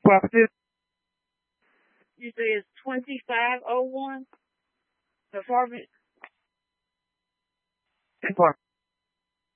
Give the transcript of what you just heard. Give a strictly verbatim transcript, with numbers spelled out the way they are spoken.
property? You say it's twenty-five oh one? The apartment? Apartment.